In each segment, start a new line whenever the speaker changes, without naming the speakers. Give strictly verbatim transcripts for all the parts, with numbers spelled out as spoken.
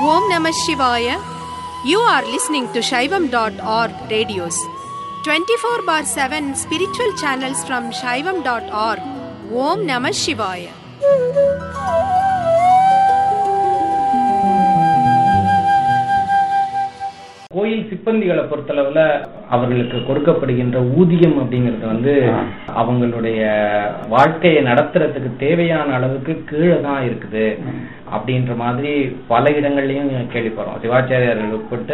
Om Namah Shivaya. You are listening to Shaivam dot org radios. twenty-four bar seven spiritual channels from Shaivam dot org. Om Namah Shivaya.
கோயில் சிப்பந்திகளை பொறுத்தளவுல அவர்களுக்கு கொடுக்கப்படுகின்ற ஊதியம் அப்படிங்கிறது வந்து அவங்களுடைய வாழ்க்கையை நடத்துறதுக்கு தேவையான அளவுக்கு கீழே தான் இருக்குது அப்படின்ற மாதிரி பல இடங்கள்லயும் கேள்விப்படுறோம். சிவாச்சாரியார்கள் உட்பட்டு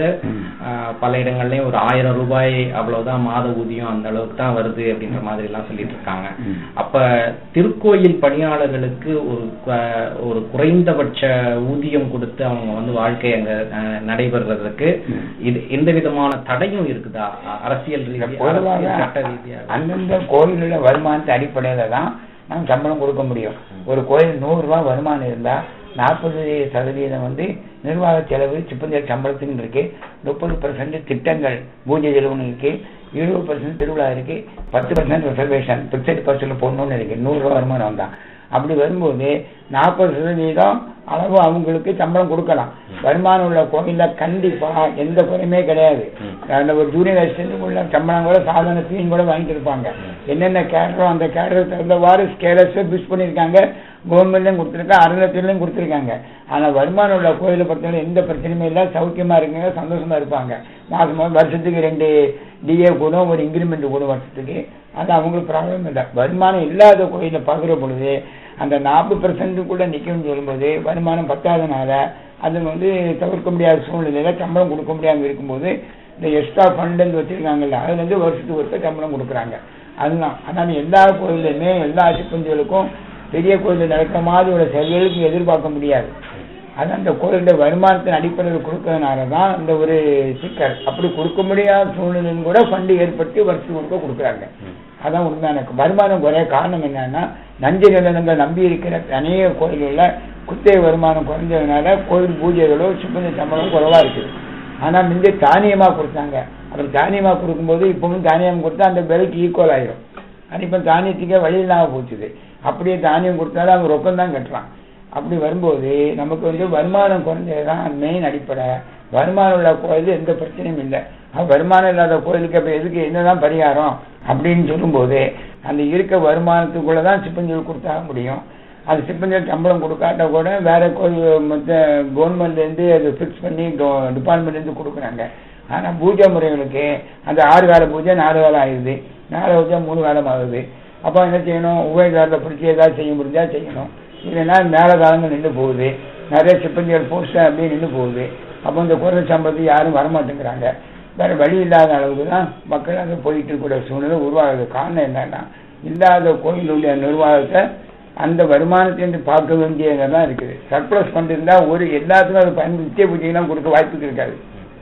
பல இடங்கள்லயும் ஒரு ஆயிரம் ரூபாய் அவ்வளவுதான் மாத ஊதியம், அந்த அளவுக்கு தான் வருது அப்படின்ற மாதிரி எல்லாம் சொல்லிட்டு இருக்காங்க. அப்ப திருக்கோயில் பணியாளர்களுக்கு ஒரு ஒரு குறைந்தபட்ச ஊதியம் கொடுத்து அவங்க வந்து வாழ்க்கை அங்க நடைபெறுறதுக்கு இது எந்த விதமான தடையும் இருக்குதா? அரசியல் ரீதியாக சட்ட ரீதியாக
அந்தந்த கோயிலோட வருமானத்தை அடிப்படையில தான் நம்ம சம்பளம் கொடுக்க முடியும். ஒரு கோயில் நூறு ரூபாய் வருமானம் இருந்தா நாற்பது சதவீதம் வந்து நிர்வாக செலவு சிப்பந்தியர் சம்பளத்துக்கு இருக்கு, முப்பது பெர்சென்ட் திட்டங்கள் பூஜை செலவுன்னு இருக்கு, இருபது பெர்சென்ட் திருவிழா இருக்கு, பத்து பெர்சென்ட் ரிசர்வேஷன் பிக்சட் பர்சன்ட் போடணும்னு இருக்கு. நூறு ரூபாய் வருமானம் தான். அப்படி வரும்போது நாற்பது சதவீதம் அளவு அவங்களுக்கு சம்பளம் கொடுக்கலாம். வருமானம் உள்ள கோயில கண்டிப்பா எந்த குறையுமே கிடையாது. ஒரு ஜூனியர் அசிஸ்டன்ட் உள்ள சம்பளம் கூட சாதாரணத்தையும் கூட வாங்கிட்டு இருப்பாங்க. என்னென்ன கேடரோ அந்த கேடர் தகுந்தவாறு ஸ்கேலர்ஸ் பிக்ஸ் பண்ணியிருக்காங்க. கவர்மெண்ட்லயும் கொடுத்துருக்காங்க, அறநிலையத்திலையும் கொடுத்துருக்காங்க. ஆனா வருமானம் உள்ள கோயிலை பொறுத்தவரை எந்த பிரச்சனையுமே இல்லை, சௌக்கியமா இருக்குங்க, சந்தோஷமா இருப்பாங்க. மாசம் வருஷத்துக்கு ரெண்டு டிஏ கூட ஒரு இன்கிரிமெண்ட் கூட வருஷத்துக்கு, அது அவங்களுக்கு ப்ராப்ளம் இல்லை. வருமானம் இல்லாத கோயிலை பார்க்குற பொழுது அந்த நாற்பது பெர்சென்ட் கூட நிற்கும்னு சொல்லும்போது வருமானம் பத்தாதனால அது வந்து தவிர்க்க முடியாத சூழ்நிலையில சம்பளம் கொடுக்க முடியாமல் இருக்கும்போது இந்த எக்ஸ்ட்ரா ஃபண்ட் வச்சிருக்காங்கல்ல, அதுல இருந்து வருஷத்துக்கு ஒருக்க சம்பளம் கொடுக்குறாங்க. அதுதான். அதனால எல்லா கோயிலுமே எல்லா சிப்பந்திகளுக்கும் பெரிய கோயிலில் நடக்கிற மாதிரி ஒரு செயல்களுக்கு எதிர்பார்க்க முடியாது. அது அந்த கோயிலுடைய வருமானத்தின் அடிப்படையில் கொடுக்கறதுனால தான் இந்த ஒரு சிக்கல். அப்படி கொடுக்க முடியாத சூழ்நிலையும் கூட ஃபண்டு ஏற்பட்டு வருஷத்துக்கு ஒருக்க கொடுக்குறாங்க. அதான் உண்மையான வருமானம் குறைய காரணம் என்னன்னா, நஞ்சு நிலங்கள் நம்பி இருக்கிற அநேக கோயில்களில் குத்தகை வருமானம் குறைஞ்சதுனால கோயில் பூஜைகளோ சிப்பந்தி சம்பளம் குறைவா இருக்குது. ஆனா முந்தைய தானியமா கொடுத்தாங்க. அப்புறம் தானியமா கொடுக்கும்போது இப்பவும் தானியம் கொடுத்தா அந்த விலைக்கு ஈக்குவல் ஆயிரும். அது இப்ப தானியத்துக்கே வழி இல்லாம போச்சுது. அப்படியே தானியம் கொடுத்தாலும் அவங்க ரொக்கம் தான் கட்டுறான். அப்படி வரும்போது நமக்கு வந்து வருமானம் குறைஞ்சதுதான் மெயின் அடிப்படை. வருமானம் உள்ள கோயில் எந்த பிரச்சனையும் இல்லை. வருமானம் இல்லாத கோயிலுக்கு அப்ப எதுக்கு என்னதான் பரிகாரம் அப்படின்னு சொல்லும்போது அந்த இருக்க வருமானத்துக்குள்ளதான் சிப்பந்திகள் கொடுத்தாக முடியும். அது சிப்பந்திகள் சம்பளம் கொடுக்காட்ட கூட வேற கோயில் மற்ற கவர்மெண்ட்ல இருந்து அது பிக்ஸ் பண்ணி டிபார்ட்மெண்ட்ல இருந்து கொடுக்குறாங்க. ஆனா பூஜை முறைகளுக்கு அந்த ஆறு கால பூஜை நாலு காலம் ஆகுது, நாலு பூஜை மூணு காலம் ஆகுது. அப்ப என்ன செய்யணும்? உபயோகத்தை பிடிச்சி ஏதாவது செய்ய முடிஞ்சா செய்யணும், இல்லைன்னா மேல காலங்கள் நின்று போகுது. நிறைய சிப்பந்திகள் போஸ்ட் அப்படியே நின்று போகுது. அப்போ இந்த குறைந்த சம்பளத்துக்கு யாரும் வரமாட்டேங்கிறாங்க. வேற வழி இல்லாத அளவுக்கு தான் மக்கள் அங்கே போயிட்டு இருக்கிற சூழ்நிலை உருவாகுது. காரணம் என்னன்னா, இல்லாத கோயிலுடைய நிர்வாகத்தை அந்த வருமானத்தை பார்க்க வேண்டியதான் இருக்குது. சர்ப்ளஸ் ஃபண்ட் இருந்தா ஒரு எல்லாத்துக்கும் அதை பயன்படுத்தி நித்திய பூஜைக்கெல்லாம் கொடுக்க வாய்ப்பு இருக்காது.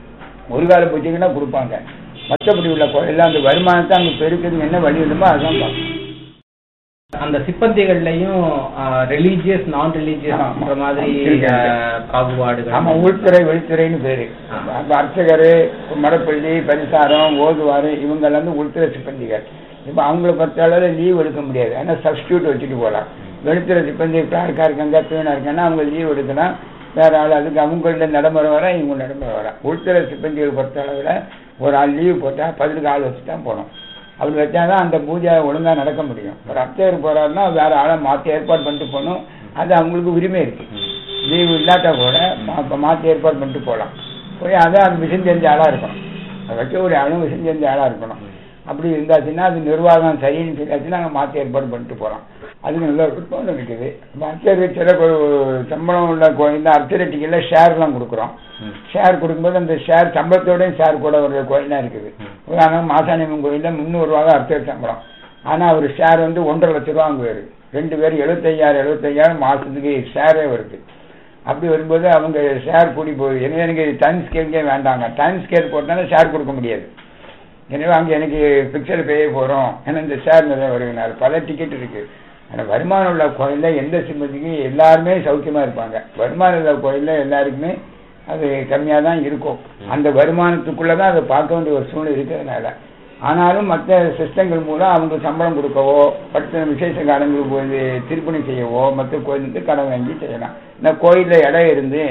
ஒரு கால பூஜைக்குன்னா கொடுப்பாங்க. மற்றபடி உள்ள கோயில அந்த வருமானத்தை அங்கே பெருக்கிறதுக்கு என்ன வழி இருந்தோ அதுதான் பார்க்கணும்.
அந்த சிப்பந்திகள்லயும் ரிலீஜியஸ் நான் ரிலீஜியஸ் மாதிரி பாகுபாடுகள்.
ஆமா, உள்துறை வெளித்துறைன்னு பேரு. அர்ச்சகர், மடப்பள்ளி, பரிசாரம், ஓதுவாரு, இவங்க வந்து உள்துறை சிப்பந்திகள். இப்ப அவங்களை பொறுத்தளவு லீவ் எடுக்க முடியாது. ஆனா சப்ஸ்டியூட் வச்சுட்டு போகலாம். வெளித்துறை சிப்பந்தி கிளார்க்கா இருக்காங்க, பீவனா இருக்காங்கன்னா அவங்க லீவ் எடுக்கலாம். வேற ஆள் அதுக்கு அவங்கள்ட்ட நடைமுறை வர இவங்க நடைமுறை வர. உள்துறை சிப்பந்திகள் பொறுத்தளவுல ஒரு ஆள் லீவ் போட்டா பதிலுக்கு ஆள் வச்சு தான் போகணும். அப்படி வச்சாதான் அந்த பூஜை ஒழுங்கா நடக்க முடியும். ஒரு அர்ச்சகர் போறாருன்னா வேற ஆளை மாற்றி ஏற்பாடு பண்ணிட்டு போகணும். அது அவங்களுக்கு உரிமை இருக்கு. லீவு இல்லாட்டா கூட மாற்றி ஏற்பாடு பண்ணிட்டு போகலாம். போய் அதான் அது விஷயம் தெரிஞ்ச ஆளா இருக்கணும். அதை வைக்க ஒரு ஆளும் விஷயம் தெரிஞ்ச ஆளா இருக்கணும். அப்படி இருந்தாச்சுன்னா அது நிர்வாகம் சரின்னு சொல்லியாச்சுன்னா நாங்கள் மாற்றி ஏற்பாடு பண்ணிட்டு போகலாம். அதுக்கு நல்ல விருப்பம் இருக்குது. அர்ச்சகர் சில சம்பளம் உள்ள கோயில் அர்ச்சரட்டிக்கல ஷேர்லாம் கொடுக்குறோம். ஷேர் கொடுக்கும்போது அந்த ஷேர் சம்பளத்தோடய ஷேர் கூட ஒரு கோயிலாம் இருக்குது. உதாரணம் மாசாணியம்மன் கோயில முந்நூறு ரூபா தான் அர்ச்சகர் சம்பளம். ஆனா ஒரு ஷேர் வந்து ஒன்றரை லட்ச ரூபா அங்கே வருது. ரெண்டு பேர் எழுபத்தையாயிரம் எழுபத்தையாயிரம் மாசத்துக்கு ஷேரே வருது. அப்படி வரும்போது அவங்க ஷேர் கூடி போகுது. எனவே எனக்கு டைம் ஸ்கேல்கே வேண்டாங்க. டைம் ஸ்கேல் போட்டாலும் ஷேர் கொடுக்க முடியாது. எனவே அங்கே எனக்கு பிக்சர் பேய போகிறோம். ஏன்னா இந்த ஷேர் நிறைய வருகிறார், பல டிக்கெட் இருக்கு. ஆனால் வருமானம் உள்ள கோயிலில் எந்த சிம்மதிக்கும் எல்லாருமே சௌக்கியமாக இருப்பாங்க. வருமானம் உள்ள கோயிலில் எல்லாருக்குமே அது கம்மியாக தான் இருக்கும். அந்த வருமானத்துக்குள்ளே தான் அதை பார்க்க வேண்டிய ஒரு சூழ்நிலை இருக்கிறதுனால. ஆனாலும் மற்ற சிஸ்டங்கள் மூலம் அவங்க சம்பளம் கொடுக்கவோ, பட்ட விசேஷ காலங்களுக்கு போய் திருப்பணி செய்யவோ, மற்ற கோயிலுக்கு கடன் வாங்கி செய்யலாம். இந்த கோயிலில் இடம் இருந்து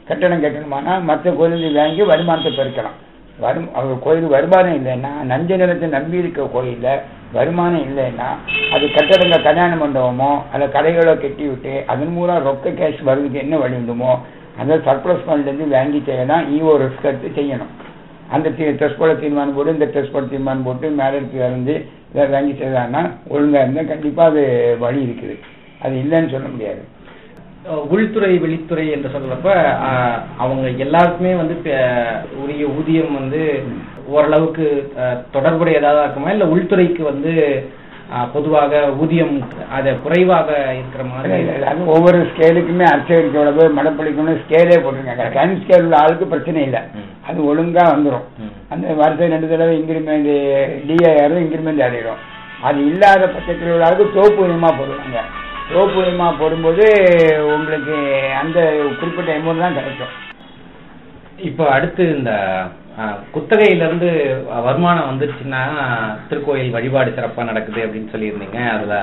கட்டணம் கட்டணுமானா மற்ற கோயிலில் வாங்கி வருமானத்தை பெருக்கலாம். வரும் அவங்க கோயிலுக்கு வருமானம் இல்லைன்னா, நஞ்ச நிலத்தை நம்பி இருக்க கோயிலில் வருமானம் இல்லைன்னா அது கட்டடங்க கல்யாண மண்டபமோ அல்ல கடைகளோ கட்டி விட்டு அதன் மூலம் ரொக்க கேஷ் வருவதுக்கு என்ன வழி உண்டுமோ அந்த சர்ப்ளஸ் ஃபண்ட்லேருந்து வாங்கி செய்யலாம். ஈவோ ரிஸ்க் எடுத்து செய்யணும். அந்த ட்ரெஸ் போட தீர்மானம் போட்டு இந்த ட்ரெஸ் போட தீர்மானம் போட்டு மேலருக்கு இறந்து இதை வாங்கி செய்தாங்கன்னா ஒழுங்காக இருந்தால் கண்டிப்பாக அது வழி இருக்குது. அது இல்லைன்னு சொல்ல முடியாது.
உள்துறை வெளித்துறை என்று சொல்றப்ப அவங்க எல்லாருக்குமே வந்து உரிய ஊதியம் வந்து ஓரளவுக்கு தொடர்புடையதாக இருக்குமா, இல்ல உள்துறைக்கு வந்து பொதுவாக ஊதியம் அது குறைவாக இருக்கிற மாதிரி?
அது ஒவ்வொரு ஸ்கேலுக்குமே அர்ச்சகருக்கு மடப்பள்ளிக்கு ஸ்கேலே போட்டிருக்காங்க. டைம் ஸ்கேல் உள்ள ஆளுக்கு பிரச்சனை இல்லை, அது ஒழுங்கா வந்துடும். அந்த வருஷம் ரெண்டு தடவை இன்கிரிமெண்ட் டிஏஆரும் இன்கிரிமெண்ட் அடையிடும். அது இல்லாத பட்சத்தில் உள்ள ஆளுக்கு தோப்புயமா போடுவாங்க. தோப்புயமா போடும்போது உங்களுக்கு அந்த குறிப்பிட்ட அமௌண்ட் தான் கிடைக்கும்.
இப்போ அடுத்து இந்த குத்தகையிலிருந்து வருமானம் வந்துருச்சுன்னா திருக்கோயில் வழிபாடு சிறப்பாக நடக்குது அப்படின்னு சொல்லியிருந்தீங்க. அதுல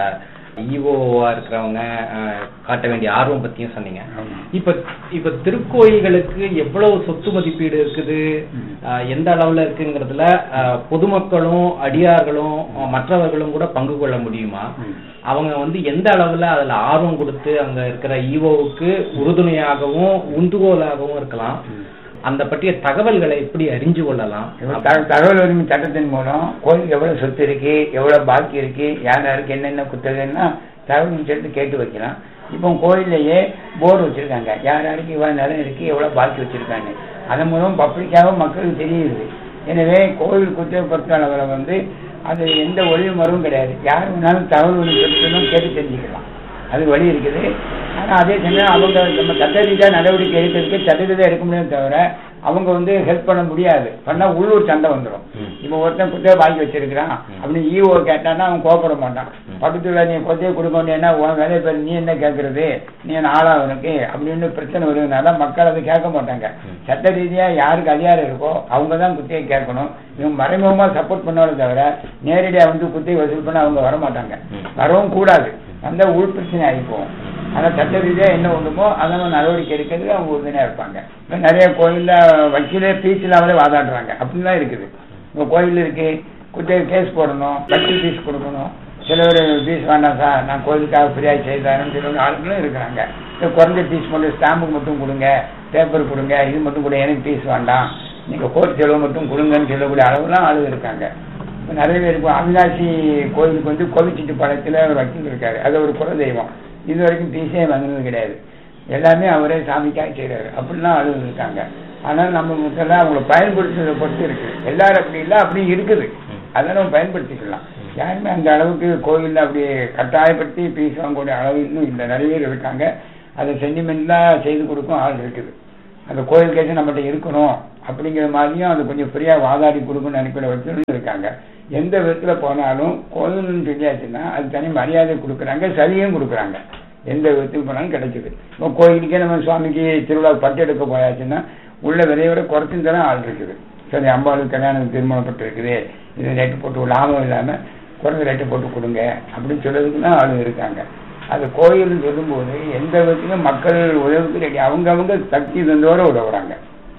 ஈவோவா இருக்கிறவங்க காட்ட வேண்டிய ஆர்வம் பத்தியும் சொன்னீங்க. இப்ப இப்ப திருக்கோயில்களுக்கு எவ்வளவு சொத்து மதிப்பீடு இருக்குது, எந்த அளவுல இருக்குங்கிறதுல பொதுமக்களும் அடியார்களும் மற்றவர்களும் கூட பங்கு கொள்ள முடியுமா? அவங்க வந்து எந்த அளவுல அதுல ஆர்வம் கொடுத்து அங்க இருக்கிற ஈவோவுக்கு உறுதுணையாகவும் உந்துகோலாகவும் இருக்கலாம், அந்த பற்றிய தகவல்களை எப்படி அறிஞ்சு கொள்ளலாம்?
தகவல் உரிமை சட்டத்தின் மூலம் கோயிலுக்கு எவ்வளவு சொத்து இருக்கு, எவ்வளவு பாக்கி இருக்கு, யார் யாருக்கு என்னென்ன குத்தகைன்னா தகவல் சேர்த்து கேட்டு வைக்கலாம். இப்போ கோயிலையே போர்டு வச்சிருக்காங்க, யார் யாருக்கு இவ்வளவு நிலம் இருக்கு, எவ்வளவு பாக்கி வச்சிருக்காங்க. அதன் மூலம் பப்ளிக்காக மக்களுக்கு தெரியுது. எனவே கோயில் குத்தகை பொறுத்த அளவில் வந்து அது எந்த ஒளிவு மரமும் கிடையாது. யார் வேணாலும் தகவல் உரிமை கேட்டு தெரிஞ்சுக்கலாம், அது வழி இருக்குது. ஆனால் அதே சமயம் அவங்க நம்ம சட்ட ரீதியாக நடவடிக்கை எடுக்கிறதுக்கு சட்ட ரீதியாக எடுக்க முடியாது தவிர அவங்க வந்து ஹெல்ப் பண்ண முடியாது. பண்ணால் உள்ளூர் சண்டை வந்துடும். இப்போ ஒருத்தன் குத்தகை வாங்கி வச்சிருக்கிறான் அப்படின்னு ஈஓ கேட்டான்னா அவன் கோப்பட மாட்டான். பக்கத்துல நீ குத்தகை கொடுக்க முடியாதுன்னா உன் வேலையை பேர் நீ என்ன கேட்கறது, நீ என்ன ஆளாவனுக்கு அப்படின்னு பிரச்சனை வருதுனால மக்கள் அதை கேட்க மாட்டாங்க. சட்ட ரீதியாக யாருக்கு அதிகாரம் இருக்கோ அவங்க தான் குத்தகை கேட்கணும். இவங்க மறைமுகமாக சப்போர்ட் பண்ணாலும் தவிர நேரடியாக வந்து குத்தகை வசூல் பண்ண அவங்க வரமாட்டாங்க, வரவும் கூடாது. அந்த உள் பிரச்சனை ஆகிப்போம். ஆனால் சட்ட ரீதியாக என்ன ஒன்றுமோ அதெல்லாம் நடவடிக்கை எடுக்கிறது அவங்க உறுதுணையாக இருப்பாங்க. இப்போ நிறைய கோயிலில் வக்கீலே ஃபீஸ் இல்லாமலே வாதாடுறாங்க, அப்படின்லாம் இருக்குது. இப்போ கோயில் இருக்கு, குத்தகை கேஸ் போடணும், வக்கீல் ஃபீஸ் கொடுக்கணும். சிலவர் ஃபீஸ் வேண்டாம் சார், நான் கோயிலுக்காக ஃப்ரீயாக செய்தாருன்னு சிலவர் ஆளுங்களும் இருக்கிறாங்க. இப்போ குறைஞ்ச ஃபீஸ் மட்டும் ஸ்டாம்புக்கு மட்டும் கொடுங்க, பேப்பர் கொடுங்க, இது மட்டும் கூட எனக்கு ஃபீஸ் வேண்டாம், நீங்கள் கோர்ட் செலவு மட்டும் கொடுங்கன்னு சொல்லக்கூடிய அளவுலாம் ஆளுங்க இருக்காங்க. இப்போ நிறைய பேர் இருக்கும். அவினாசி கோயிலுக்கு வந்து கோவிச்சிட்டு பாளையத்தில் ஒரு வக்கீல் இருக்காரு, அது ஒரு குல தெய்வம். இது வரைக்கும் ஃபீஸே வாங்கினது கிடையாது, எல்லாமே அவரே சாமிக்காக செய்கிறாரு. அப்படிலாம் ஆளுங்க இருக்காங்க. ஆனால் நம்ம முதல்ல அவங்களை பயன்படுத்துறதை பொறுத்து இருக்குது. எல்லாரும் அப்படி இல்லை, அப்படி இருக்குது, அதெல்லாம் நம்ம பயன்படுத்திக்கலாம். யாருமே அந்த அளவுக்கு கோயிலில் அப்படி கட்டாயப்படுத்தி ஃபீஸ் வாங்கக்கூடிய அளவு இன்னும் இல்லை. நிறைய பேர் இருக்காங்க, அதை சென்டிமெண்ட்லாம் செய்து கொடுக்கும் ஆள் இருக்குது. அந்த கோயில் கேஸ் நம்மகிட்ட இருக்கணும் அப்படிங்கிற மாதிரியும் அது கொஞ்சம் ஃப்ரீயாக வாதாடி கொடுக்கணும்னு நினைக்கிற வச்சுன்னு இருக்காங்க. எந்த விதத்தில் போனாலும் கோயில்னு சொல்லியாச்சுன்னா அது தனி மரியாதை கொடுக்குறாங்க, சலுகையும் கொடுக்குறாங்க. எந்த விதத்துக்கு போனாலும் கிடைக்குது. இப்போ கோயிலுக்கே நம்ம சுவாமிக்கு திருவிழா பட்டு எடுக்க போயாச்சுன்னா உள்ள விலையோட குறைச்சுன்னு தானே ஆள் இருக்குது. சரி, அம்பாளுக்கு கல்யாணம் திருமணப்பட்டு இருக்குது, இது ரேட்டு போட்டு லாபம் இல்லாமல் குறைந்த ரேட்டு போட்டு கொடுங்க அப்படின்னு சொல்றதுக்குன்னா ஆள் இருக்காங்க. அது கோயில்னு சொல்லும்போது எந்த விதத்துலையும் மக்கள் உதவுக்கு ரெடி, அவங்கவுங்க சக்தி தந்தோட உதவுறாங்க.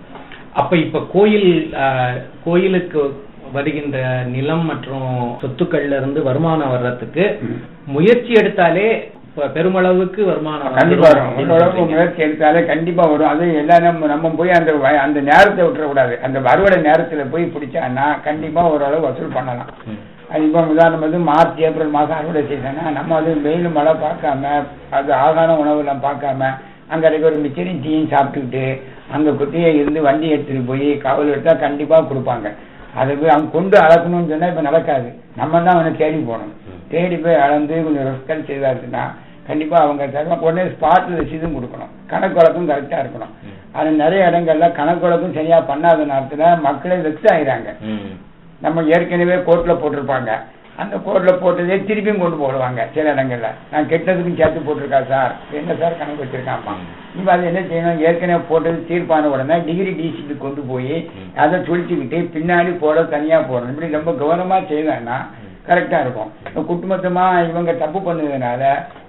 அப்ப இப்ப கோயில் கோயிலுக்கு வருகின்ற நிலம் மற்றும் சொத்துக்கள்ல இருந்து வருமானம் வர்றதுக்கு முயற்சி எடுத்தாலே பெருமளவுக்கு வருமானம்
கண்டிப்பா வரும். முயற்சி எடுத்தாலே கண்டிப்பா வரும். அது எல்லாரும் நம்ம போய் அந்த அந்த நேரத்தை விட்டுறக்கூடாது. அந்த அறுவடை நேரத்துல போய் பிடிச்சான்னா கண்டிப்பா ஓரளவு வசூல் பண்ணலாம். அது இப்போ உதாரணம் வந்து மார்ச் ஏப்ரல் மாதம் அறுவடை செய்தோன்னா நம்ம அது வெயில் மழை பார்க்காம அது ஆகார உணவுலாம் பார்க்காம அங்கே இருக்க ஒரு மிச்சரின் டீயும் சாப்பிட்டுக்கிட்டு அங்கே குத்தியை இருந்து வண்டி எடுத்துகிட்டு போய் காவல் எடுத்தால் கண்டிப்பாக கொடுப்பாங்க. அதை போய் அவங்க கொண்டு அளக்கணும்னு சொன்னால் இப்போ நடக்காது. நம்ம தான் அவனை தேடி போகணும். தேடி போய் அளந்து கொஞ்சம் ரெஸ்கல் செய்தாருன்னா கண்டிப்பாக அவங்க தருவாங்க. உடனே ஸ்பாட்டில் ரசீதும் கொடுக்கணும், கணக்கு வழக்கும் கரெக்டாக இருக்கணும். அது நிறைய இடங்கள்ல கணக்கு வழக்கும் சரியாக பண்ணாத நேரத்தில் மக்களே வெக்ஸ் ஆகிறாங்க. நம்ம ஏற்கனவே கோர்ட்டில் போட்டிருப்பாங்க, அந்த கோர்ட்டில் போட்டதே திருப்பியும் கொண்டு போடுவாங்க. சில இடங்கள்ல நான் கெட்டதுக்கும் சேர்த்து போட்டிருக்கா சார், என்ன சார் கணக்கு வச்சிருக்காப்பா. இப்போ அது என்ன செய்யணும், ஏற்கனவே போட்டது தீர்ப்பான உடனே டிகிரி டிசிக்கு கொண்டு போய் அதை சுழிச்சுக்கிட்டு பின்னாடி போட தனியாக போடணும். இப்படி ரொம்ப கவனமாக செய்யலைன்னா கரெக்டாக இருக்கும். குட்டுமொத்தமாக இவங்க தப்பு பண்ணதுனால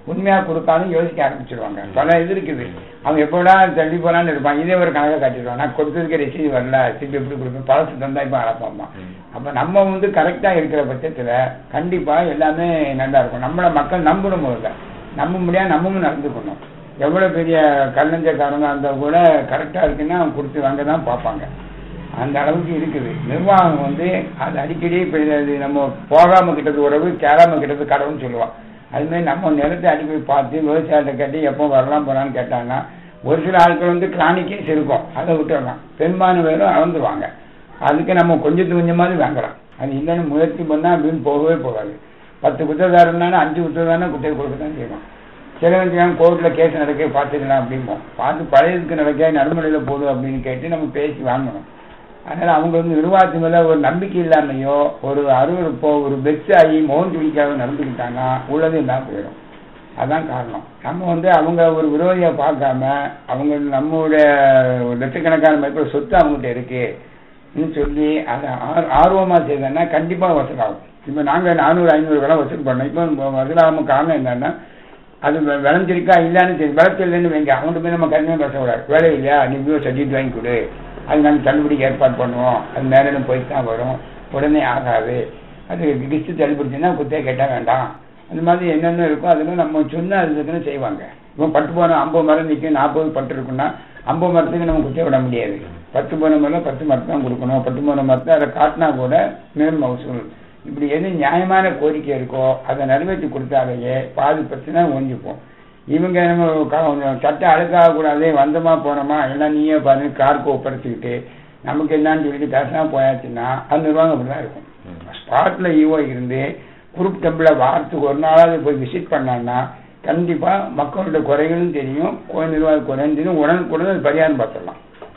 உண்மையா கொடுத்தாலும் யோசிக்க ஆரம்பிச்சிருவாங்க. பல இது இருக்குது, அவங்க எப்படா தள்ளி போலான்னு இருப்பாங்க. இதே ஒரு கணக்கை காட்டிடுவாங்க, நான் கொடுத்ததுக்கு ரெசீவ் வரல, திருப்பி எப்படி கொடுப்பேன், பழசு தந்தா இப்போ அழப்பாமா. அப்ப நம்ம வந்து கரெக்டா இருக்கிற பட்சத்துல கண்டிப்பா எல்லாமே நல்லா இருக்கும். நம்மள மக்கள் நம்பணும், போதுல நம்ப முடியாது, நம்மவும் நடந்துக்கணும். எவ்வளவு பெரிய கல்லஞ்சக்காரங்க அந்த கூட கரெக்டா இருக்குன்னா கொடுத்து வாங்க தான் பார்ப்பாங்க. அந்த அளவுக்கு இருக்குது நிர்வாகம் வந்து. அது அடிக்கடி இப்போ நம்ம போகாம கிட்டது உறவு, கேளாம கிட்டது கடவுன்னு சொல்லுவான். அது மாதிரி நம்ம நிலத்தை அடிக்கடி பார்த்து விவசாயத்தை கட்டி எப்போ வரலாம் போறான்னு கேட்டாங்கன்னா ஒரு சில ஆட்கள் வந்து கிரானிக்கேஸ் இருக்கும், அதை விட்டுடலாம். பெரும்பான்மை பேரும் அளந்துருவாங்க. அதுக்கு நம்ம கொஞ்சத்து கொஞ்சமாவது வாங்கலாம். அது இல்லைன்னு முயற்சி பண்ணா அப்படின்னு போகவே போகாது. பத்து குத்ததாரம்னாலும் அஞ்சு குத்ததானே குத்தகை கொடுக்க தான் செய்வோம். சிலவங்க கோர்ட்ல கேஸ் நடக்க பார்த்துக்கலாம் அப்படிம்போம். பார்த்து பழையதுக்கு நடக்க நடுமுறையில போடும் அப்படின்னு கேட்டு நம்ம பேசி வாங்கணும். அதனால அவங்க வந்து நிர்வாகத்து மேல ஒரு நம்பிக்கை இல்லாமையோ ஒரு அருவருப்போ ஒரு பெக்ஸ் ஆகி மோகன் துடிக்காக நடந்துக்கிட்டாங்கன்னா உள்ளது எல்லாம் போயிடும். அதான் காரணம். நம்ம வந்து அவங்க ஒரு விரோதியை பார்க்காம அவங்க நம்மளுடைய லட்சக்கணக்கான மதிப்பு சொத்து அவங்ககிட்ட இருக்கு சொல்லி அதை ஆர்வமா செய்தோன்னா கண்டிப்பா வசூலாகும். இப்ப நாங்க நானூறு ஐநூறு விலை வசூல் பண்ணோம். இப்போ வசூலாகாம காரணம் என்னன்னா அது விளைஞ்சிருக்கா இல்லைன்னு தெரியும். விளைச்சல் இல்லைன்னு வைங்க, அவங்கள்ட்ட போய் நம்ம கருமையாக பேசக்கூடாது. வேலை இல்லையா, நீ சர்டிஃபிகேட் வாங்கி கொடு, அது நாங்கள் தள்ளுபடிக்கு ஏற்பாடு பண்ணுவோம், அது மேலே போயிட்டு தான் வரும், உடனே ஆகாது, அது கிஸ்ட்டு தள்ளுபடிச்சுன்னா குத்தையை கேட்டால் வேண்டாம். அந்த மாதிரி என்னென்ன இருக்கோ அதெல்லாம் நம்ம சொன்னால் அதுக்குன்னு செய்வாங்க. இப்போ பட்டு போன ஐம்பது மரம் நிற்கும், நாற்பது பட்டு இருக்குன்னா ஐம்பது மரத்துக்கு நம்ம குத்தையை விட முடியாது. பத்து போன மரம் பத்து மரத்து தான் கொடுக்கணும். பத்து போன மரத்தை அதை காட்டினா கூட மேலும் மகசூல். இப்படி எது நியாயமான கோரிக்கை இருக்கோ அதை நிறைவேற்றி கொடுத்தாலேயே பாதி பிரச்சனை ஓஞ்சிப்போம். இவங்க நம்ம சட்டம் அழுக்காகக்கூடாது, வந்தமா போனோமா எல்லாம் நீயே பாரு கார்க்கு ஒப்படைச்சிக்கிட்டு நமக்கு என்னன்னு சொல்லிட்டு பேசினா போயாச்சுன்னா அது நிர்வாகம் அப்படிதான் இருக்கும். ஸ்பாட்ல ஈவோ இருந்து குரூப் டெம்பிளை வாரத்துக்கு ஒரு நாளாவது போய் விசிட் பண்ணான்னா கண்டிப்பா மக்களோட குறைகளும் தெரியும், கோயில் நிர்வாக குறையும் தெரியும், உடனுக்குடன் அது பரிகாரம் பார்த்துடலாம்.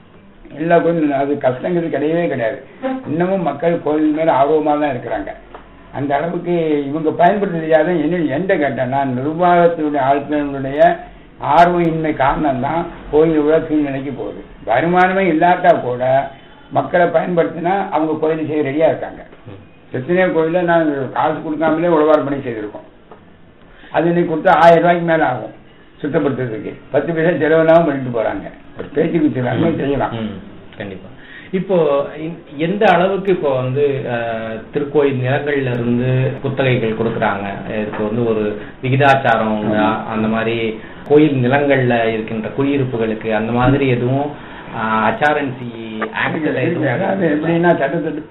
எல்லா கோயிலும் அது கஷ்டங்கிறது கிடையவே கிடையாது. இன்னமும் மக்கள் கோயில் மேல ஆர்வமாக தான் இருக்கிறாங்க. அந்த அளவுக்கு இவங்க பயன்படுத்த என்ன எந்த கேட்டேன்னா நிர்வாகத்தினுடைய ஆட்களுடைய ஆர்வமின்மை காரணம் தான் கோயில் உள்ள கீழ்நிலைக்கு போகுது. வருமானமே இல்லாட்டா கூட மக்களை பயன்படுத்தினா அவங்க கோயில் செய்ய ரெடியா இருக்காங்க. எத்தனையோ கோயில நான் காசு கொடுக்காமலே உழவார் பணி செய்திருக்கோம். அது இன்னைக்கு கொடுத்தா ஆயிரம் ரூபாய்க்கு மேல ஆகும் சுத்தப்படுத்துறதுக்கு. பத்து பைசா செலவுனாவும் பண்ணிட்டு போறாங்க. பேச்சுக்கு செய்யலாம்.
கண்டிப்பா. இப்போ எந்த அளவுக்கு இப்போ வந்து திருக்கோயில் நிலங்கள்ல இருந்து குத்தகைகள் கொடுக்குறாங்க, இதுக்கு வந்து ஒரு விகிதாச்சாரம் அந்த மாதிரி கோயில் நிலங்கள்ல இருக்கின்ற குடியிருப்புகளுக்கு அந்த மாதிரி எதுவும் அச்சாரன்சி ஆக்ட்ல
அதாவது எப்படின்னா சட்டத்திட்டு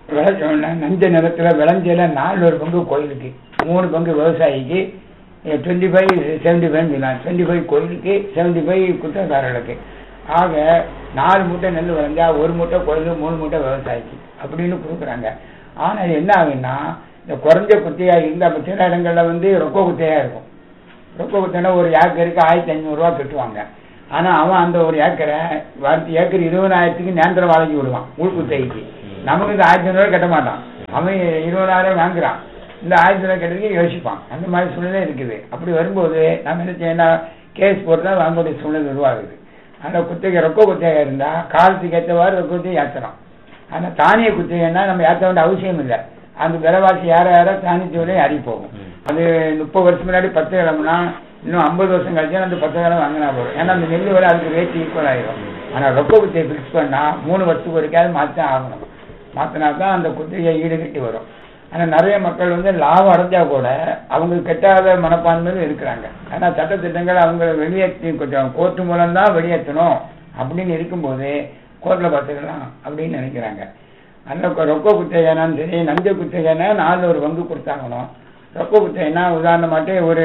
நஞ்ச நிலத்துல விளைஞ்சல நாலு ஒரு பங்கு கோயிலுக்கு, மூணு பங்கு விவசாயிக்கு, twenty five seventy five twenty five கோயிலுக்கு, செவன்டி ஃபைவ் குத்தகாரர்களுக்கு. ஆக நாலு மூட்டை நெல் விளைஞ்சா ஒரு மூட்டை கோயில், மூணு மூட்டை விவசாயிக்கு அப்படின்னு கொடுக்குறாங்க. ஆனா என்ன ஆகுன்னா இந்த குறைஞ்ச குத்தையா இருந்தா சில இடங்கள்ல வந்து ரொக்க குத்தையா இருக்கும். ரொக்க குத்தைனா ஒரு ஏக்கருக்கு ஆயிரத்தி ஐநூறு ரூபா கட்டுவாங்க. ஆனா அவன் அந்த ஒரு ஏக்கரை வருஷம் ஏக்கர் இருபதாயிரத்துக்கு நேந்திர வாழகி விடுவான் உள்குத்தைக்கு. நமக்கு இந்த ஆயிரத்தி ஐநூறு ரூபாய் கட்ட மாட்டான், அவன் இருபதாயிரம் வாங்குறான். இந்த ஆயிரத்தி ரூபாய் கட்டுறதுக்கு யோசிப்பான். அந்த மாதிரி சூழ்நிலை இருக்குது. அப்படி வரும்போது நம்ம என்ன செய்யணும், கேஸ் போட்டுதான் வாங்கக்கூடிய சூழ்நிலை உருவாகுது. அந்த குத்தகை ரொக்க குத்தகை இருந்தா காலத்துக்கு ஏற்றவாறு ரொக்க குத்தையை ஏற்றலாம். ஆனா தானிய குத்தகைன்னா நம்ம ஏற்ற வேண்டிய அவசியம் இல்லை. அந்த விலைவாசி யார யாரோ தானியத்து விலையை அறி போகும். அது முப்பது வருஷம் முன்னாடி பத்து கிழமைனா இன்னும் ஐம்பது வருஷம் கழிச்சா அந்த பத்து கிழமை வாங்கினா போகும். ஏன்னா அந்த நெல் விலை அதுக்கு ரேட் ஈக்குவல் ஆயிடும். ஆனா ரொக்க குத்தையை பிக்ஸ் பண்ணா மூணு வருஷத்துக்கு ஒருக்காவது மாற்றத்தான் ஆகணும். மாற்றினா தான் அந்த குத்தகையை ஈடுகட்டி வரும். ஆனா நிறைய மக்கள் வந்து லாபம் அடைஞ்சா கூட அவங்க கெட்டாத மனப்பான்மையில இருக்கிறாங்க. ஆனா சட்டத்திட்டங்கள் அவங்க வெளியேற்றி கொஞ்சம் கோர்ட்டு மூலம் தான் வெளியேற்றணும் அப்படின்னு இருக்கும்போது கோர்ட்ல பார்த்துக்கலாம் அப்படின்னு நினைக்கிறாங்க. அந்த ரொக்க குத்தகைனாலும் சரி, நஞ்ச குத்தகைனா நாலு ஒரு பங்கு கொடுத்தாங்கணும். ரொக்க குத்தகைனா உதாரணமாட்டு ஒரு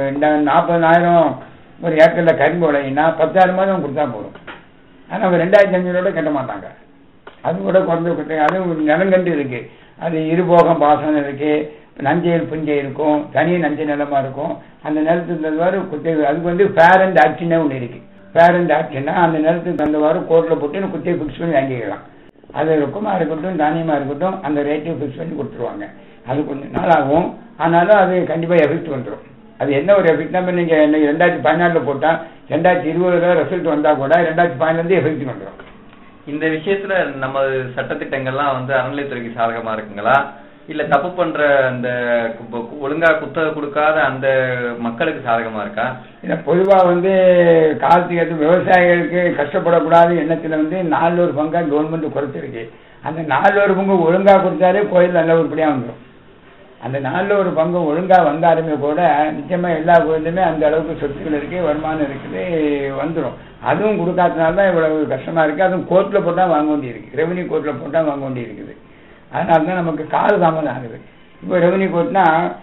நாற்பதாயிரம் ஒரு ஏக்கர்ல கரும்பு விளையினா பத்தாயிரம் மாதம் கொடுத்தா போதும். ஆனா அவங்க ரெண்டாயிரத்தி அஞ்சூரோட கட்ட மாட்டாங்க. அது கூட குறைஞ்ச குத்தகை. அது நிலங்கண்டு இருக்கு, அது இருபோகம் பாசனம் இருக்கு, நஞ்சையில் புஞ்சை இருக்கும், தனி நஞ்சை நிலமா இருக்கும். அந்த நிலத்துக்கு தந்தவாறு குத்தகை. அதுக்கு வந்து ஃபேர் அண்ட் ஆக்ஷனே ஒன்று இருக்கு. ஃபேர் அண்ட் ஆக்ஷன்னா அந்த நிலத்துக்கு தந்தவாறு கோர்ட்ல போட்டு குத்தகை பிக்ஸ் பண்ணி வாங்கிக்கலாம். அது ரொக்கமா இருக்கட்டும் தானியமா இருக்கட்டும் அந்த ரேட்டையும் பிக்ஸ் பண்ணி கொடுத்துருவாங்க. அது கொஞ்சம் நாள் ஆகும், ஆனாலும் அது கண்டிப்பா எஃபெக்ட் வந்துடும். அது என்ன ஒரு எஃபெக்ட்னா நீங்க ரெண்டாயிரத்தி பதினாலுல போட்டா ரெண்டாயிரத்தி இருபதுல ரிசல்ட் வந்தா கூட ரெண்டாயிரத்தி பதினாலுல எஃபெக்ட் வந்துடும்.
இந்த விஷயத்துல நம்ம சட்டத்திட்டங்கள்லாம் வந்து அறநிலையத்துறைக்கு சாதகமா இருக்குங்களா இல்ல தப்பு பண்ற அந்த ஒழுங்கா குத்தகை கொடுக்காத அந்த மக்களுக்கு சாதகமா இருக்கா?
இல்ல பொதுவா வந்து காலத்துக்கு ஏற்ற விவசாயிகளுக்கு கஷ்டப்படக்கூடாத எண்ணத்துல வந்து நாலு ஒரு பங்கா கவர்மெண்ட் குறைச்சிருக்கு. அந்த நாலு ஒரு பங்கு ஒழுங்கா கொடுத்தாலே கோயில் நல்ல உருப்படியா வந்துடும். அந்த நாலு ஒரு பங்கு ஒழுங்கா வந்தாலுமே கூட நிச்சயமா எல்லா கோயிலுமே அந்த அளவுக்கு சொத்துக்கள் இருக்கு, வருமானம் இருக்குது, வந்துடும். அதுவும் கொடுக்காதனால்தான் இவ்வளவு கஷ்டமா இருக்கு. அதுவும் கோர்ட்ல போட்டா வாங்க வேண்டி இருக்கு, ரெவன்யூ கோர்ட்ல போட்டா வாங்க வேண்டி இருக்குது. அதனாலதான் நமக்கு கால தாமதம் ஆகுது. இப்போ ரெவன்யூ கோர்ட்னா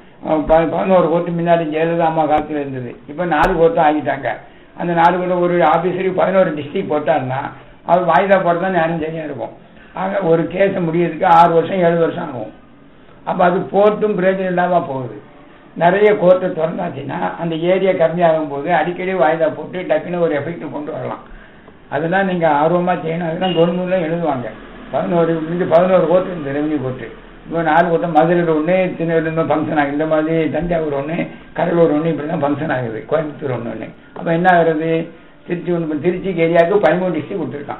பதினோரு கோர்ட்டு முன்னாடி ஜெயலலிதா அம்மா காலத்துல இருந்தது. இப்ப நாலு கோர்ட்டும் ஆகிட்டாங்க. அந்த நாலு கோர்ட்டு ஒரு ஆபீசருக்கு பதினோரு டிஸ்ட்ரிக்ட் போட்டாருன்னா அவர் வாய்தா போட்டதான் நேரம் சரியா இருக்கும். ஆக ஒரு கேஸை முடியறதுக்கு ஆறு வருஷம் ஏழு வருஷம் ஆகும். அப்ப அது போர்ட்டும் பிரயோஜனம் இல்லாம போகுது. நிறைய கோர்ட்டை திறந்தாச்சுன்னா அந்த ஏரியா கம்மியாகும் போது அடிக்கடி வாய்தா போட்டு டக்குன்னு ஒரு எஃபெக்ட் கொண்டு வரலாம். அதெல்லாம் நீங்க ஆர்வமா செய்யணும். அதெல்லாம் கவர்மெண்ட்ல எழுதுவாங்க. பதினோரு இந்த பதினோரு கோர்ட்டு இந்த ரெவன்யூ கோர்ட்டு இப்போ நாலு கோர்ட்டம் மதுரையில் ஒன்று, திருநெல்வேலியில் ஃபங்க்ஷன் ஆகுது. இந்த மாதிரி தஞ்சாவூர் ஒன்று, கடலூர் ஒன்று, இப்படிலாம் ஃபங்க்ஷன் ஆகுது. கோயம்புத்தூர் ஒன்று ஒன்று. அப்போ என்ன ஆகுறது? திருச்சி ஒன்று, திருச்சிக்கு ஏரியாவுக்கு பதிமூணு டிஸ்ட்ரிக்ட் கொடுத்துருக்கான்.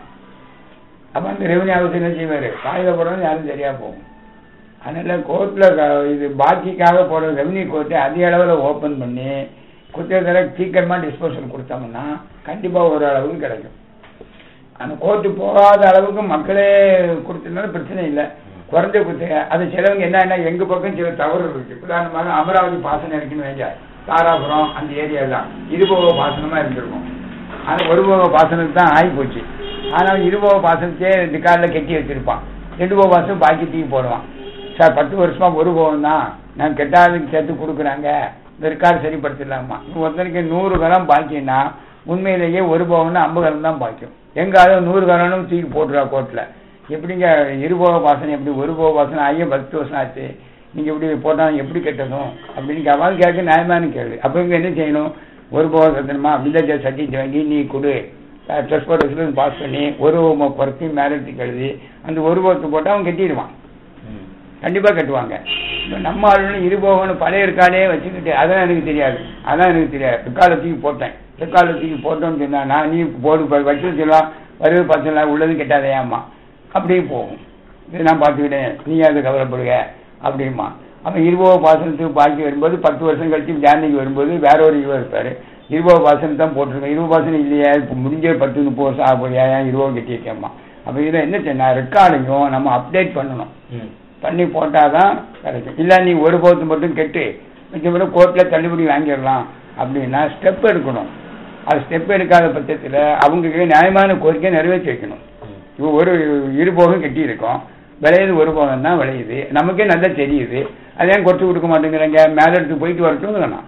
அப்போ அந்த ரெவன்யூ ஆஃபீஸர் என்ன செய்வார்? காகித போடணும் யாரும் சரியா போகும். அதனால கோர்ட்ல இது பாக்கிக்காக போடுற ரெவன்யூ கோர்ட்டு அதிக அளவில் ஓப்பன் பண்ணி குற்றத்தை சீக்கிரமா டிஸ்போசல் கொடுத்தோம்னா கண்டிப்பா ஒரு அளவுக்கு கிடைக்கும். அந்த கோர்ட்டு போகாத அளவுக்கு மக்களே கொடுத்ததுனால பிரச்சனை இல்லை. குறைஞ்ச குத்தகை அது சிலவங்க என்ன எங்க பக்கம் சில தவறு இருக்கு. உதாரணமாக அமராவதி பாசனம் இருக்குன்னு வைங்க, தாராபுரம் அந்த ஏரியாலாம் இருபோக பாசனமா இருந்திருக்கும். ஆனா ஒருபோக பாசனத்துக்கு தான் ஆகி போச்சு. ஆனால் இருபோக பாசனத்தையே ரெண்டு காலில் கட்டி வச்சிருப்பான். ரெண்டு போக பாசனம் பாக்கி தூக்கி போடுவான். சார் பத்து வருஷமா ஒரு போகம் தான் நான் கெட்டாதுக்கு சேர்த்து கொடுக்குறாங்க, இந்த ரெக்கார்டு சரிப்படுத்திடலாமா? ஒருத்தனுக்கு நூறு கலம் பாக்கினா உண்மையிலேயே ஒரு போகம்னா ஐம்பது கலம் தான் பாக்கியம். எங்காவது நூறு கலனும் தூக்கி போட்டுருவா கோர்ட்ல. எப்படிங்க இருபோக பாசனம் எப்படி ஒரு போக பாசனம் ஐயா பத்து வருஷம் ஆச்சு, நீங்க எப்படி போட்டாலும் எப்படி கெட்டதும் அப்படின்னு கேட்பாங்க. கேட்க நியாயமான கேள்வி. அப்போ இங்க என்ன செய்யணும்? ஒரு போக கட்டணுமா? வில்லேஜ் சர்டிஃபிகேட் வாங்கி நீ கொடு, ட்ரெஸ்போர்ட் பாஸ் பண்ணி ஒரு குறைச்சி மேலத்துக்கு எழுதி அந்த ஒரு போகத்தை போட்டு அவன் கட்டிடுவான். கண்டிப்பா கட்டுவாங்க. இப்போ நம்ம ஆளுநர் இருபோகம்னு பழைய ரெக்கார்டே வச்சுக்கிட்டு அதான் எனக்கு தெரியாது, அதான் எனக்கு தெரியாது ரெக்கார்டை தூக்கி போட்டேன், ரெக்கார்டை தூக்கி போட்டோன்னு சொன்னா நான் நீ போடு வச்சு சொல்லலாம் வருது பச்சலாம் உள்ளது கெட்டாதையாம்மா அப்படியே போகும். இது நான் பார்த்துக்கிட்டேன், நீ அதை கவலைப்படுக அப்படிமா. அப்போ இருபோக பாசனத்துக்கு பாக்கி வரும்போது பத்து வருஷம் கழிச்சு ஜாண்டிக்கு வரும்போது வேற ஒரு இருபது இருப்பாரு. இருபோக பாசனம் தான் போட்டிருக்கேன், இருபது பாசனம் இல்லையா இப்போ முடிஞ்ச பத்து முப்பது வருஷம் ஆகப்படியா ஏன் இருபது கட்டியிருக்கேம்மா. அப்போ இதில் என்ன சொன்னா ரெக்கார்டையும் நம்ம அப்டேட் பண்ணணும், பண்ணி போட்டாதான் கிடைக்கும். இல்லை நீ ஒரு போகத்து மட்டும் கெட்டு மிச்சப்படி கோர்ட்டில் தள்ளுபடி வாங்கிடலாம் அப்படின்னா ஸ்டெப் எடுக்கணும். அது ஸ்டெப் எடுக்காத பட்சத்தில் அவங்க நியாயமான கோரிக்கை நிறைவேற்றி வைக்கணும். இப்போ ஒரு இரு போகம் கட்டி இருக்கோம், விளையுது ஒரு போகம் தான் விளையுது, நமக்கே நல்லா தெரியுது, அதே குறைச்சி கொடுக்க மாட்டேங்கிறாங்க. மேலே எடுத்து போயிட்டு வரட்டும் வேணாம்,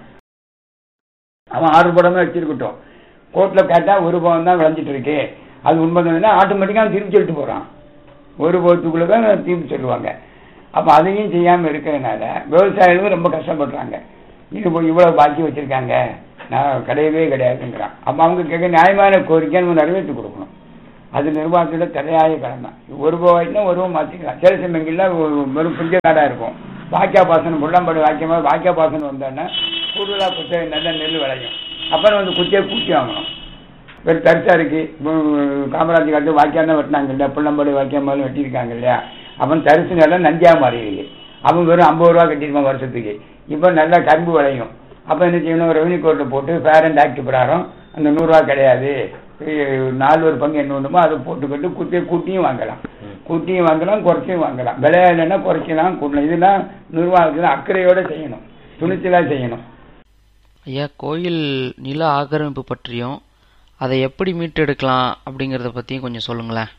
அவன் ஆறு படமே வச்சிருக்கட்டும். கோர்ட்டில் கேட்டால் ஒரு போகம் தான் விளைஞ்சிட்டு இருக்கு, அது உண்மைதானா ஆட்டோமேட்டிக்காக அவன் திருப்பி சொல்லிட்டு போகிறான். ஒரு போகத்துக்குள்ளே தான் திருப்பி சொல்லுவாங்க. அப்போ அதையும் செய்யாமல் இருக்கிறதுனால விவசாயிகளும் ரொம்ப கஷ்டப்படுறாங்க. இது இவ்வளவு பாக்கி வச்சிருக்காங்க, நான் கிடையவே கிடையாதுங்கிறான். அப்போ அவங்க கேட்க நியாயமான கோரிக்கை நம்ம நிறைவேற்றி கொடுக்கணும். அது நிர்வாகத்தோட தலையாய கடமை. ஒரு போவாய்னா ஒரு மாற்றிக்கலாம். சில சமயங்களில் வெறும் புஞ்ச காடாக இருக்கும். வாக்கியா பாசனம் புள்ளம்பாடு வாக்கியமாக வாக்கியா பாசனம் வந்தோன்னா கூடுதலாக குச்சை நல்ல நெல் விளையும். அப்புறம் வந்து குச்சியை கூட்டி வாங்கணும். வெறும் தரிசா இருக்கு. காமராஜ் காலத்து வாக்கியம் தான் வெட்டினாங்க இல்லையா, புள்ளம்பாடு வாக்கியமாக வெட்டியிருக்காங்க இல்லையா. அவன் தரிசு நல்லா நஞ்சியா மாறிடுது. அவன் வெறும் ஐம்பது ரூபா கட்டியிருப்பான் வருஷத்துக்கு. இப்போ நல்லா கரும்பு விளையும். அப்போ என்ன செய்யணும்? ரெவன்யூ கோர்ட்டில் போட்டு ஃபேர் அண்ட் ஆக்ட் பிரகாரம் அந்த நூறுரூவா கிடையாது, நாலு ஒரு பங்கு என்ன ஒன்றுமோ அதை போட்டுக்கிட்டு குத்தியை கூட்டியும் வாங்கலாம், கூட்டியும் வாங்கலாம் குறைச்சியும் வாங்கலாம். விலையா இல்லைன்னா குறைக்கலாம் கூட்டலாம். இதெல்லாம் நிர்வாகத்தில் அக்கறையோடு செய்யணும், துணிச்சலாக செய்யணும்.
ஐயா, கோயில் நில ஆக்கிரமிப்பு பற்றியும் அதை எப்படி மீட்டெடுக்கலாம் அப்படிங்கிறத பற்றியும் கொஞ்சம் சொல்லுங்களேன்.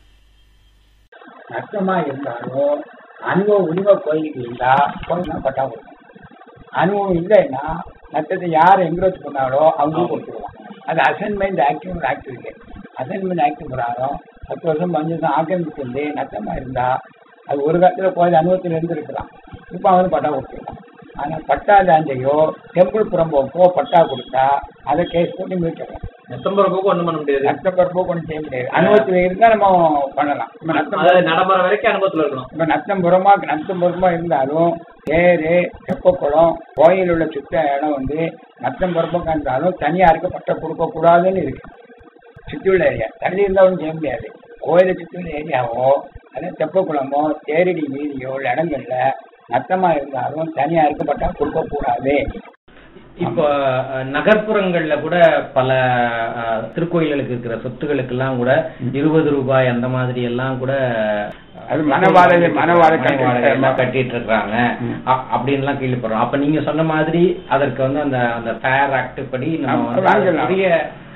நஷ்டமா இருந்தாலும் அனுபவ உரிமை கோயிலுக்கு இருந்தா கோயில் பட்டா கொடுக்கும். அனுபவம் இல்லைன்னா நஷ்டத்தை யார் என்க்ரோச் பண்ணாலோ அவங்களும் கொடுத்துருவாங்க. அது அசைன்மெண்ட் ஆக்டிவ் ஒரு ஆக்ட் இருக்கு. அசைன்மெண்ட் ஆக்டிவ் பிரகாரம் பத்து வருஷம் பஞ்சு வருஷம் ஆக்கிரமிப்பு வந்து நஷ்டமா இருந்தா அது ஒரு காலத்துல கோயில் அனுபவத்தில் இருந்து இருக்கலாம். இப்போ அவனும் பட்டா கொடுத்துருக்கான். ஆனால் பட்டா லேண்டையோ டெம்பிள் புறம்போக்கோ பட்டா கொடுத்தா அதை கேஸ் போட்டு மீட்டலாம்.
நெத்தம்பரப்புக்கு ஒண்ணும் பண்ண முடியாது,
நத்தம்பரப்புக்கு ஒன்றும் செய்ய முடியாது. அனுபவத்தில் இருந்தா நம்ம பண்ணலாம்.
நடைமுறை வரைக்கும் அனுபவத்தில் இருக்கணும்.
இப்ப நத்தம்புறமா நத்தம்புறமா இருந்தாலும் தேரு தெப்பக்குளம் கோயில் உள்ள சுத்த இடம் வந்து நத்தம்புறமா இருந்தாலும் தனியாருக்கு பட்டா கொடுக்க கூடாதுன்னு இருக்கு. சுற்றியுள்ள ஏரியா தள்ளி இருந்தா ஒன்றும் செய்ய முடியாது. கோயிலை சுற்றியுள்ள ஏரியாவோ அதே தெப்பக்குளமோ தேரடி வீதியோ உள்ள இடங்கள்ல நஷ்டமா இருந்தாலும் தனியா இருக்கப்பட்டா கொடுக்க கூடாது.
இப்போ நகர்ப்புறங்கள்ல கூட பல திருக்கோயில்களுக்கு இருக்கிற சொத்துக்களுக்கு எல்லாம் கூட இருபது ரூபாய் அந்த மாதிரி எல்லாம் கூட
அது மனவாத மனவாத
கட்டிட்டு இருக்காங்க அப்படின்னு எல்லாம் கேள்விப்படுறோம். அப்ப நீங்க சொன்ன மாதிரி அதற்கு வந்து அந்த அந்த ஃபேர் ஆக்ட் படி நிறைய,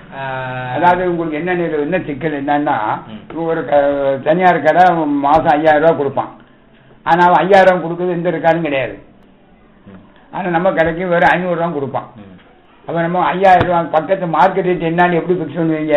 அதாவது உங்களுக்கு என்ன என்ன சிக்கல் என்னன்னா, ஒரு தனியார் கடை மாசம் ஐயாயிரம் ரூபாய் கொடுப்பான். ஆனா அவன் ஐயாயிரம் ரூபாய் கொடுக்குறது எந்த இருக்காரும் கிடையாது. ஆனா நம்ம கடைக்கு வெறும் ஐநூறு ரூபாய் கொடுப்பான். அப்ப நம்ம ஐயாயிரம் ரூபாய் பக்கத்து மார்க்கெட் ரேட் என்னன்னு எப்படி பிக்ஸ் பண்ணுவீங்க?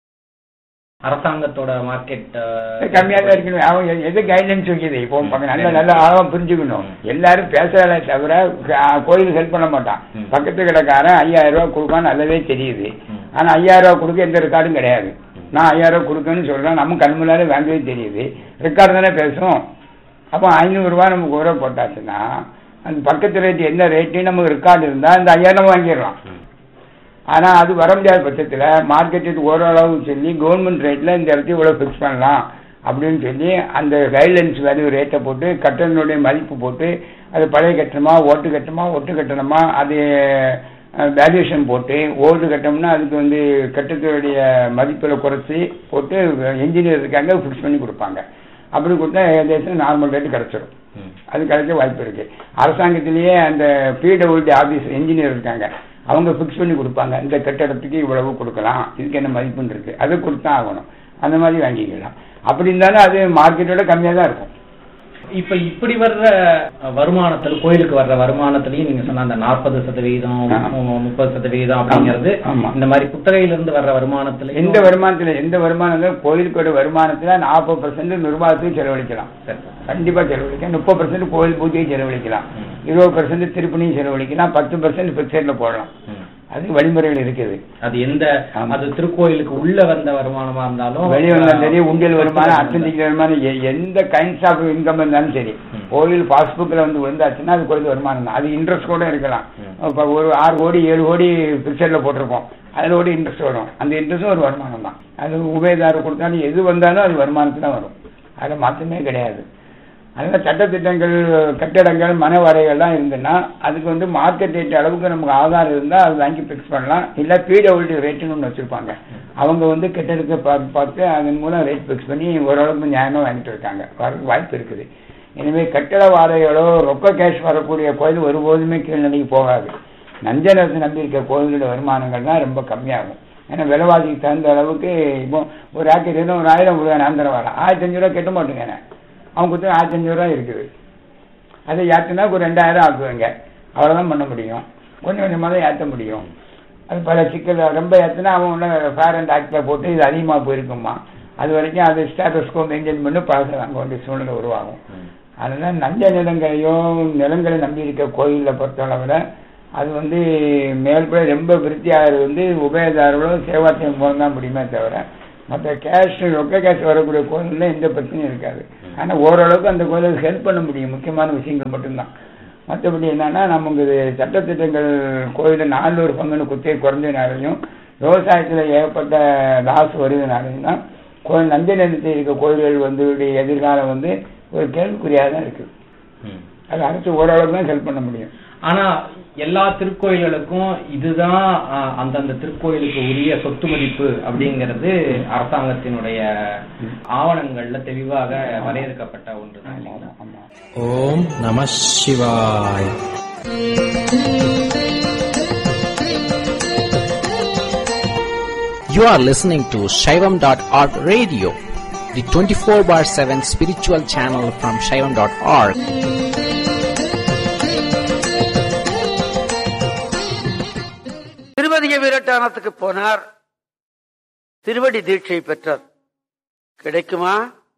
அரசாங்கத்தோட மார்க்கெட்
கம்மியா தான் இருக்கணும். அவன் எது கைட்லைன்ஸ் வைக்கிது இப்போ நல்ல நல்ல ஆழம் புரிஞ்சுக்கணும். எல்லாரும் பேசுறாலே தவிர கோயிலுக்கு ஹெல்ப் பண்ண மாட்டான். பக்கத்து கடைக்காரன் ஐயாயிரம் ரூபாய் கொடுப்பான்னு நல்லதே தெரியுது. ஆனா ஐயாயிரம் ரூபாய் கொடுக்க எந்த ரெக்கார்டும் கிடையாது. நான் ஐயாயிரம் ரூபாய் கொடுக்கணும்னு சொல்றேன், நம்ம கண் முன்னாலே வாங்கவே தெரியுது. ரெக்கார்டு தானே பேசும். அப்போ ஐநூறு ரூபாய் நமக்கு உரம் போட்டாச்சுன்னா அந்த பக்கத்து ரேட்டு என்ன ரேட்டு நமக்கு ரெக்கார்டு இருந்தா அந்த ஐயாயிரம் வாங்கிடலாம். ஆனா அது வர முடியாத பட்சத்துல மார்க்கெட் ரேட் ஓரளவு சொல்லி கவர்மெண்ட் ரேட்ல இந்த இடத்துல இவ்வளவு பிக்ஸ் பண்ணலாம் அப்படின்னு சொல்லி அந்த கைட்லைன்ஸ் வேல்யூ ரேட்டை போட்டு கட்டணனுடைய மதிப்பு போட்டு அது பழைய கட்டணமா ஓட்டு கட்டணமா ஒட்டு கட்டணமா அது வேல்யூஷன் போட்டு ஓட்டு கட்டணம்னா அதுக்கு வந்து கட்டணத்துடைய மதிப்பில் குறைச்சி போட்டு என்ஜினியர் இருக்காங்க ஃபிக்ஸ் பண்ணி கொடுப்பாங்க. அப்படி கொடுத்தா ஏகദേശம் நார்மல் ரேட்டு கிடைச்சிடும். அது கிடைக்க வாய்ப்பு இருக்கு. அரசாங்கத்திலேயே அந்த பிடபிள்யூடி ஆபீஸ் என்ஜினியர் இருக்காங்க, அவங்க ஃபிக்ஸ் பண்ணி கொடுப்பாங்க. இந்த கட்டடத்துக்கு இவ்வளவு கொடுக்கலாம், இதுக்கு என்ன மதிப்புன்னு இருக்கு, அதை கொடுத்தா ஆகணும். அந்த மாதிரி வாங்கிக்கலாம். அப்படி இருந்தாலும் அது மார்க்கெட்டோட கம்மியாக தான் இருக்கும்.
இப்ப இப்படி வர்ற வருமானத்துல கோயிலுக்கு வர்ற வருமானத்திலயும் நீங்க சொன்ன அந்த நாற்பது சதவீதம் முப்பது சதவீதம் அப்படிங்கிறது இந்த மாதிரி குத்தகையில இருந்து வர்ற வருமானத்துல
எந்த வருமானத்துல எந்த வருமானத்துல கோயிலுக்கோட வருமானத்துல நாற்பது பர்சன்ட் நிர்வாகத்துக்கு செலவழிக்கலாம். கண்டிப்பா செலவழிக்கலாம். முப்பது பர்சன்ட் கோயில் பூஜைக்கு செலவழிக்கலாம், இருபது பர்சன்ட் திருப்பணியும் செலவழிக்கலாம், பத்து பர்சன்ட் பிக்சர்ல போடலாம். அது வழிமுறைகள் இருக்குது.
அது எந்த அது திருக்கோயிலுக்கு உள்ள வந்த வருமானமா இருந்தாலும்
வெளியே வந்தாலும் சரி, உண்டியல் வருமானம், அத்தன்டிக் வருமானம், எந்த கைண்ட்ஸ் ஆஃப் இன்கம் இருந்தாலும் சரி, கோயில் பாஸ்புக்ல வந்து விழுந்தாச்சுன்னா அது கோயில் வருமானம் தான். அது இன்ட்ரெஸ்ட் கூட இருக்கலாம். இப்போ ஒரு ஆறு கோடி ஏழு கோடி பிக்சர்ல போட்டிருக்கோம், அதில் கூட இன்ட்ரெஸ்ட் வரும். அந்த இன்ட்ரெஸ்டும் ஒரு வருமானம் தான். அது உபயதாரர் கொடுத்தாலும் எது வந்தாலும் அது வருமானத்து தான் வரும். அதில் மாற்றமே கிடையாது. அதனால சட்டத்திட்டங்கள் கட்டடங்கள் மன வரைகள்லாம் இருந்துன்னா அதுக்கு வந்து மார்க்கெட் ரேட் அளவுக்கு நமக்கு ஆதாரம் இருந்தால் அது வாங்கி ஃபிக்ஸ் பண்ணலாம். இல்லை பிடபிள்யூடி ரேட்டுன்னு ஒன்று வச்சுருப்பாங்க, அவங்க வந்து கட்டடத்தை பார்த்து பார்த்து அதன் மூலம் ரேட் ஃபிக்ஸ் பண்ணி ஓரளவுக்கு நியாயமாக வாங்கிட்டு இருக்காங்க. வர வாய்ப்பு இருக்குது. எனவே கட்டட வாடகைகளோ ரொக்க கேஷ் வரக்கூடிய கோயில் ஒருபோதுமே கீழ்நிலைக்கு போகாது. நஞ்சனத்தை நம்பி இருக்க கோயிலோட வருமானங்கள் தான் ரொம்ப கம்மியாகும். ஏன்னா விலைவாசிக்கு தகுந்த அளவுக்கு இப்போ ஒரு ஆக்கெட் இருந்தால் ஒரு ஆயிரம் கொடுங்க ஆந்திர வாரம் ஆயிரத்தி அஞ்சு ரூபா கட்ட மாட்டேங்க. அவங்க கொடுத்து ஆயிரத்தி அஞ்சு ரூபா இருக்குது. அதை ஏற்றுனா ஒரு ரெண்டாயிரம் ஆக்குவாங்க. அவ்வளோதான் பண்ண முடியும். கொஞ்சம் கொஞ்சமாக தான் ஏற்ற முடியும். அது பல சிக்கல். ரொம்ப ஏற்றுனா அவங்க ஃபேர் அண்ட் ஆக்டில் போட்டு இது அதிகமாக போயிருக்குமா, அது வரைக்கும் அது ஸ்டேட்டஸ்கோ மெயின்டைன் பண்ணி பழசம் வாங்க வேண்டிய சூழ்நிலை உருவாகும். அதனால் நஞ்ச நிலங்களையோ நிலங்களை நம்பி இருக்க கோயிலில் பொறுத்தளவில் அது வந்து மேல்பட ரொம்ப விருத்தியாகிறது வந்து உபயதாரர்களும் சேவாத்தியம் மூலம் தான் முடியுமே தவிர மற்ற கேஷ் ரொக்க கேஷ் வரக்கூடிய கோயிலில் எந்த பிரச்சனையும் இருக்காது. ஆனால் ஓரளவுக்கு அந்த கோயிலுக்கு ஹெல்ப் பண்ண முடியும், முக்கியமான விஷயங்கள் மட்டும்தான். மற்றபடி என்னன்னா நமக்கு சட்டத்திட்டங்கள் கோயிலில் நானூறு பங்குன்னு குத்தையை குறைஞ்சனாலையும் விவசாயத்தில் ஏகப்பட்ட லாஸ் வருதுனாலையும் தான் கோயில் நஞ்ச நிலத்தில் இருக்க கோயில்கள் வந்து எதிர்காலம் வந்து ஒரு கேள்விக்குறியாக தான் இருக்குது. அது அரசு ஓரளவுக்கு தான் ஹெல்ப் பண்ண முடியும்.
ஆனா எல்லா திருக்கோயில்களுக்கும் இதுதான் அந்தந்த திருக்கோயிலுக்கு உரிய சொத்து மதிப்பு அப்படிங்கிறது அரசாங்கத்தினுடைய ஆவணங்கள்ல தெளிவாக வரையறுக்கப்பட்ட ஒன்றுதான்.
ஓம் நம சிவாய். You are listening to Shaivam dot org radio, the twenty-four bar seven spiritual channel from Shaivam dot org.
திருவதிக வீரட்டானத்துக்கு போனார், திருவடி தீட்சை பெற்றார். கிடைக்குமா?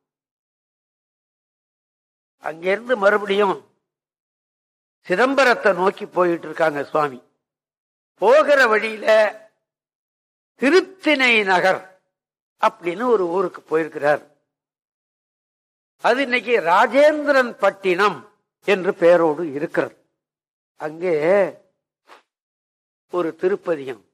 அங்கிருந்து மறுபடியும் சிதம்பரத்தை நோக்கி போயிட்டு இருக்காங்க சுவாமி. போகிற வழியில திருத்திணை நகர் அப்படின்னு ஒரு ஊருக்கு போயிருக்கிறார். அது இன்னைக்கு ராஜேந்திரன் பட்டினம் என்று பெயரோடு இருக்கிறது. அங்கே ஒரு திருப்பதிகம்